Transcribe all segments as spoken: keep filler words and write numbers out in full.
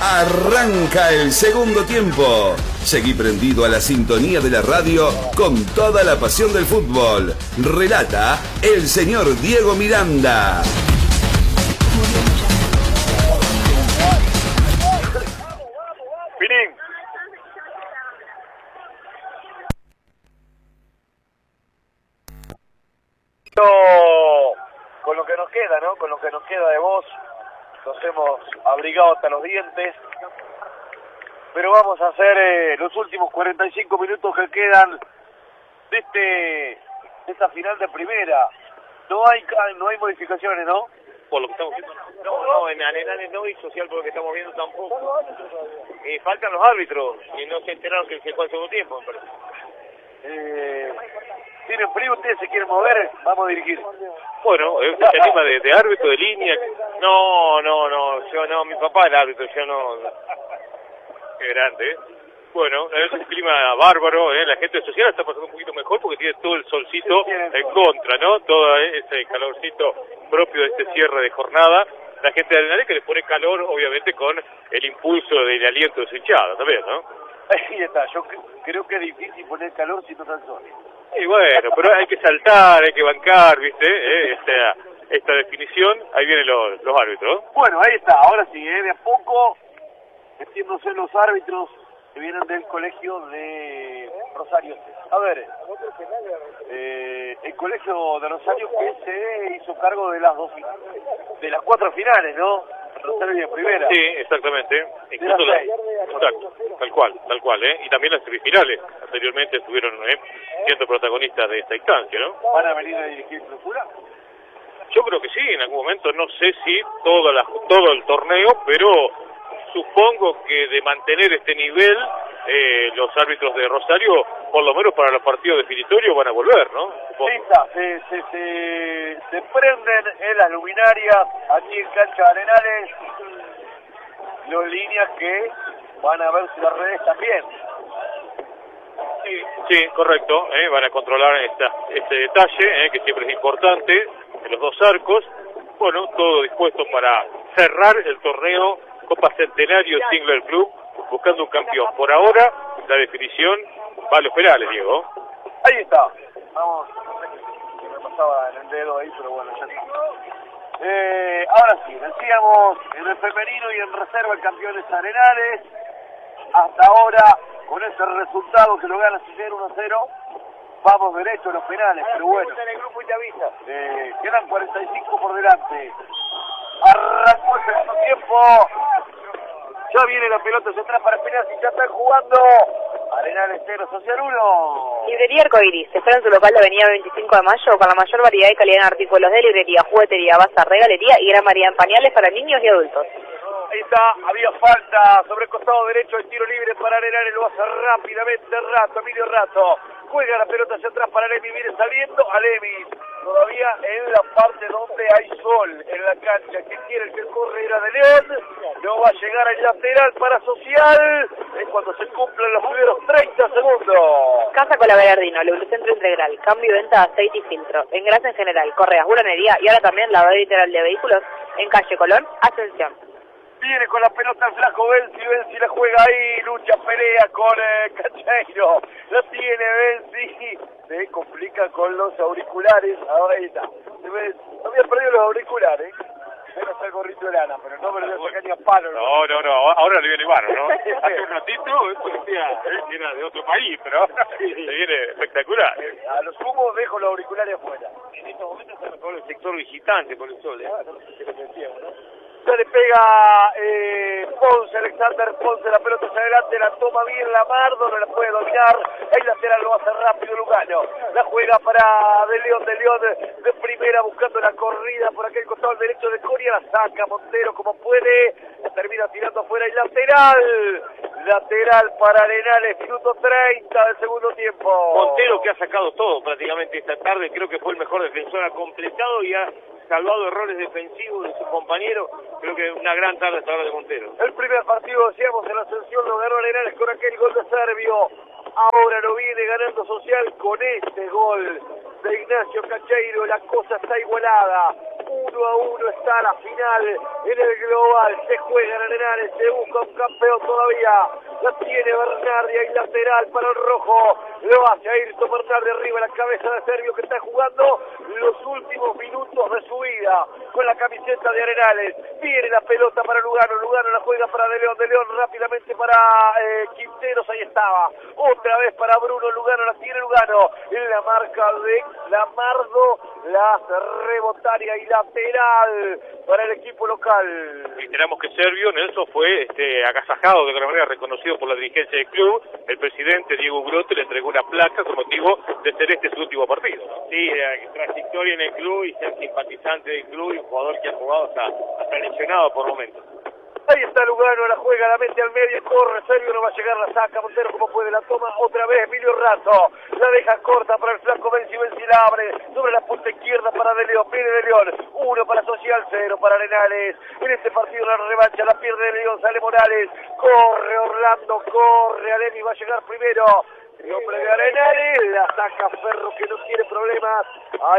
Arranca el segundo tiempo. Seguí prendido a la sintonía de la radio con toda la pasión del fútbol. Relata el señor Diego Miranda. Pinín. Con lo que nos queda, ¿no? Con lo que nos queda de voz, nos hemos abrigado hasta los dientes. Pero vamos a hacer eh, los últimos cuarenta y cinco minutos que quedan de este de esta final de primera. No hay no hay modificaciones, ¿no? Por lo que estamos viendo, no, no, en Arenales no, y social por lo que estamos viendo tampoco. Eh, faltan los árbitros, y no se enteraron que se fue el segundo tiempo, me parece. Eh, ¿Tienen frío ustedes? ¿Se quieren mover? Vamos a dirigir. Bueno, este es el tema de, de árbitro, de línea. No, no, no, yo no, mi papá es el árbitro, yo no. Qué grande, ¿eh? Bueno, es un clima bárbaro, ¿eh? La gente social está pasando un poquito mejor porque tiene todo el solcito en contra, ¿no? Todo ese calorcito propio de este cierre de jornada. La gente de Arenales que le pone calor, obviamente, con el impulso del aliento de su hinchada también, ¿no? Ahí está, yo creo que es difícil poner calor si no tan solo. Y bueno, pero hay que saltar, hay que bancar, ¿viste? ¿Eh? Esta, esta definición, ahí vienen los, los árbitros. Bueno, ahí está, ahora sí, ¿eh? De a poco, metiéndose los árbitros que vienen del colegio de Rosario. A ver, eh, el colegio de Rosario que se hizo cargo de las dos de las cuatro finales, ¿no? Rosario de primera. Sí, exactamente. Incluso la, exacto, tal cual, tal cual, ¿eh? Y también las semifinales, anteriormente estuvieron ¿eh? siendo protagonistas de esta instancia, ¿no? ¿Van a venir a dirigir Clausura? Yo creo que sí, en algún momento, no sé si todo, la, todo el torneo, pero supongo que de mantener este nivel, eh, los árbitros de Rosario, por lo menos para los partidos definitorios, van a volver, ¿no? Supongo. Sí, está, se, se, se, se prenden en las luminarias, aquí en Cancha de Arenales, los líneas que van a ver si las redes también. Sí, sí, correcto, ¿eh? Van a controlar esta, este detalle, ¿eh? que siempre es importante, en los dos arcos. Bueno, todo dispuesto para cerrar el torneo Copa Centenario Singler Club, buscando un campeón. Por ahora, la definición va a los penales, Diego. Ahí está. Vamos, que me pasaba en el dedo ahí, pero bueno, ya está. Eh, ahora sí, decíamos en el femenino y en reserva el campeón es Arenales. Hasta ahora, con ese resultado que lo gana uno a cero, vamos derecho a los penales, pero bueno. Eh, quedan cuarenta y cinco por delante. Arrancó el segundo tiempo. Ya viene la pelota hacia atrás para penales y ya están jugando. Arenales cero, Social uno. Librería Arcoiris, espera en su local de avenida veinticinco de mayo con la mayor variedad y calidad en artículos de librería, juguetería, bazar, regalería y gran variedad en pañales para niños y adultos. Ahí está, había falta sobre el costado derecho, el tiro libre para Arenales, lo hace rápidamente Rato, Emilio Rato. Juega la pelota hacia atrás para Lemis, viene saliendo Alemis. Todavía en la parte donde hay sol en la cancha. Que quiere el que corre era de León. No va a llegar al lateral para Social. Es cuando se cumplen los primeros treinta segundos. Casa Colaverardino, Lubricentro Integral, cambio y venta de aceite y filtro, engrase en general, correas, bulonería y ahora también lavado literal de vehículos en calle Colón, Ascensión. Viene con la pelota el flaco Benzi, Benzi la juega ahí, lucha, pelea con eh, Cacheiro, la tiene Benzi, se complica con los auriculares, ahí está, se ve, había perdido los auriculares, menos el gorrito de lana, pero no me lo voy a sacar ni a palo. No, no, no, ahora le viene bárbaro, ¿no? Hace un ratito, esto decía que era de otro país, pero ahora sí. Le viene espectacular. A lo sumo dejo los auriculares afuera. En estos momentos está todo el sector visitante por el sol, ¿eh? Ah, no sé qué decíamos, ¿no? Ya le pega eh, Ponce, Alexander Ponce, la pelota hacia adelante, la toma bien Lamardo, no la puede dominar, el lateral lo hace rápido Lugano, la juega para De León, De León de primera buscando la corrida por aquel costado derecho de Coria, la saca Montero como puede, la termina tirando afuera el lateral, lateral para Arenales, minuto treinta del segundo tiempo. Montero que ha sacado todo prácticamente esta tarde, creo que fue el mejor defensor, ha completado y ha salvado errores defensivos de su compañero. Creo que una gran tarde hasta ahora de Montero. El primer partido, decíamos, en la Ascensión lo ganó Arenales con aquel gol de Servio. Ahora lo viene ganando Social con este gol de Ignacio Cacheiro. La cosa está igualada. uno a uno está la final en el global. Se juega en Arenales, se busca un campeón todavía. La tiene Bernardi ahí lateral para el rojo. Lo hace Ayrton Bernardi arriba, la cabeza de Servio que está jugando los últimos minutos de su vida con la camiseta de Arenales. Viene la pelota para Lugano, Lugano la juega para De León, De León rápidamente para eh, Quinteros, ahí estaba. Otra vez para Bruno, Lugano la tiene Lugano. En la marca de Lamardo, la hace rebotaria y lateral para el equipo local. Esperamos que Servio, Nelson, fue este, agasajado de alguna manera, reconocido por la dirigencia del club. El presidente Diego Grote le entregó una placa con motivo de ser este su último partido. Sí, eh, trayectoria en el club y ser simpatizante del club y un jugador que ha jugado hasta, hasta lesionado por momentos. Ahí está Lugano, la juega, la mete al medio, corre, Servio no va a llegar, la saca, Montero como puede, la toma otra vez Emilio Razo, la deja corta para el flanco Benzi, Benzi la abre, sobre la punta izquierda para De León, viene De León, uno para Social, cero para Arenales, en este partido la revancha, la pierde De León, sale Morales, corre Orlando, corre, Alemi va a llegar primero, el hombre de Arenales, la saca Ferro que no tiene problemas, hay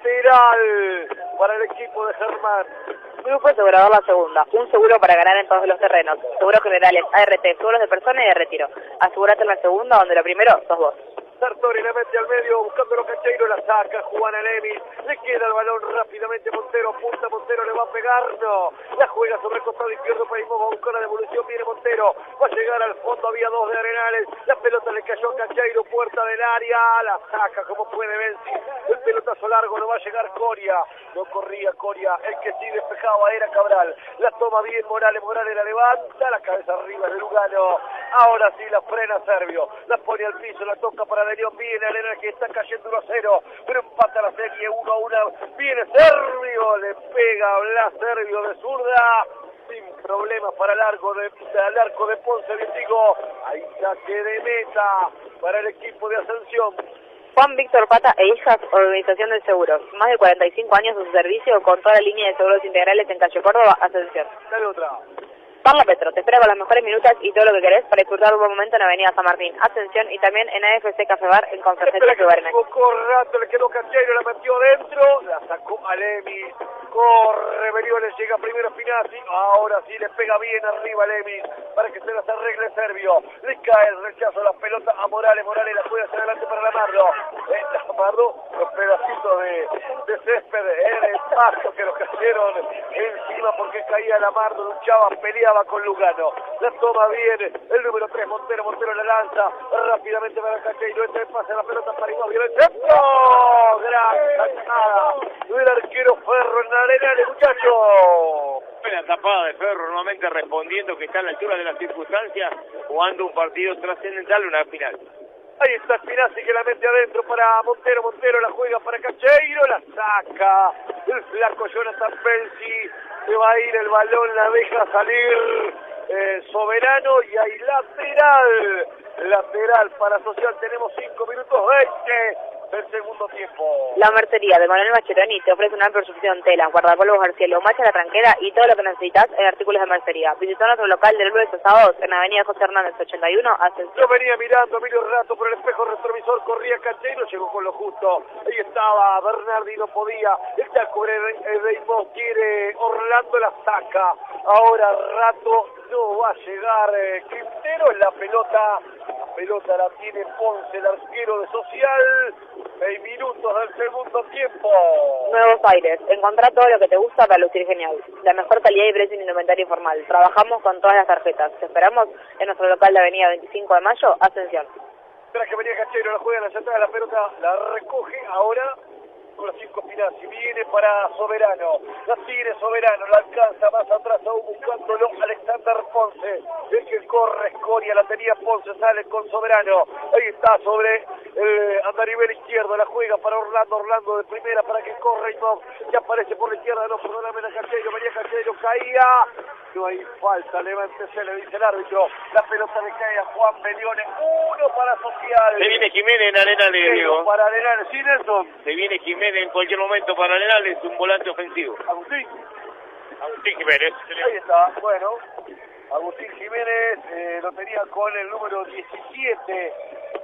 lateral para el equipo de Germán. Grupo asegurador la segunda, un seguro para ganar en todos los terrenos, seguros generales, A R T, seguros de persona y de retiro. Asegúrate en la segunda, donde lo primero sos vos. Sartori la mete al medio, buscándolo Cacheiro, la saca Juan Alemi, le queda el balón rápidamente Montero, punta Montero, le va a pegar, no, la juega sobre el costado izquierdo para Imó, va a buscar la devolución, viene Montero, va a llegar al fondo, había dos de Arenales, la pelota le cayó a Cacheiro, puerta del área, la saca como puede Benzi, el pelotazo largo, no va a llegar Coria, no corría Coria, el que sí despejaba era Cabral, la toma bien Morales, Morales la levanta, la cabeza arriba de Lugano, ahora sí la frena Servio, la pone al piso, la toca para De León, viene Arena que está cayendo uno a cero, pero empata la serie uno a uno, viene Servio, le pega Blas Servio de zurda, sin problemas para el arco de, el arco de Ponce, bien digo, ahí saque de meta para el equipo de Ascensión. Juan Víctor Pata e Hijas, Organización del Seguro. Más de cuarenta y cinco años de su servicio con toda la línea de seguros integrales en calle Córdoba, Ascensión. Dale otra. Parla Petro, te espera con las mejores minutas y todo lo que querés para disfrutar un buen momento en Avenida San Martín, Ascensión y también en A F C Café Bar en Conferencia Cubernes. Rato le quedó Cacheiro, la metió dentro, la sacó Alemi, corre Belió, le llega primero Spinazzi, ahora sí le pega bien arriba Alemi para que se las arregle Servio, le cae el rechazo, la pelota a Morales, Morales la juega hacia adelante para Lamardo, eh, Lamardo, los pedacitos de, de césped en el pasto que los cayeron encima porque caía Lamardo, luchaba, peleaba con Lugano, la toma bien el número tres Montero, Montero la lanza rápidamente para Cacheiro, este pase la pelota para Imó, viene el centro, gran sacada del arquero Ferro en Arenales, muchachos. Buena tapada de Ferro, nuevamente respondiendo que está a la altura de las circunstancias, jugando un partido trascendental, una final. Ahí está Spinazzi que la mete adentro para Montero, Montero la juega para Cacheiro, la saca el flaco Jonathan Benzi, se va a ir el balón, la deja salir eh, Soberano y hay lateral, lateral para Social, tenemos cinco minutos veinte del segundo tiempo. La mercería de Manuel Mascheroni te ofrece una amplia opción telas, guardapolvos Garcielo, macha la tranquera y todo lo que necesitas en artículos de mercería. Visita nuestro local del lunes a sábados en Avenida José Hernández ochenta y uno, Ascensión. Yo venía mirando Emilio Rato por el espejo retrovisor, corría Cacheiro, llegó con lo justo. Ahí estaba Bernardi, no podía. El taco de Imó quiere, Orlando la saca. Ahora Rato no va a llegar eh, Quintero en la pelota. La pelota la tiene Ponce, el arquero de Social. seis minutos del segundo tiempo. Nuevos Aires. Encontrá todo lo que te gusta para lucir genial. La mejor calidad y precio en indumentario informal. Trabajamos con todas las tarjetas. Te esperamos en nuestro local de Avenida veinticinco de mayo, Ascensión. Espera que venía Cacheiro, la juega en la sentada, la pelota la recoge ahora con los cinco Spinazzi, viene para Soberano, la tiene Soberano, la alcanza más atrás aún buscándolo Alexander Ponce, el que corre Escoria, la tenía Ponce, sale con Soberano, ahí está sobre el andarivel izquierdo, la juega para Orlando, Orlando de primera para que corra Imó, que aparece por la izquierda, no, perdóname la Cacheiro, venía Cacheiro, caía, no hay falta, levántese, le dice el árbitro, la pelota le cae a Juan Belione, uno para Social. Se viene Jiménez en Arenales, Diego. Para Arenales, ¿sí, Nelson? Se viene Jiménez en cualquier momento para Arenales, un volante ofensivo. Agustín. Agustín Jiménez. Ahí está, bueno. Agustín Jiménez eh, lo tenía con el número diecisiete